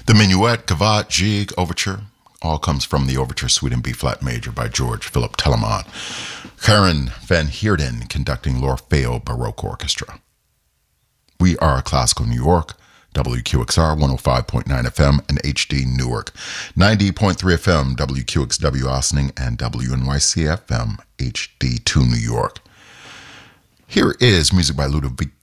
The Minuet, Gavotte, Gigue, Overture all comes from the Overture Suite in B-flat major by George Philip Telemann. Karen Van Heerden conducting l'Orfeo Baroque Orchestra. We are Classical New York, WQXR 105.9 FM and HD Newark, 90.3 FM WQXW Ossining, and WNYC FM HD2 New York. Here is music by Ludovic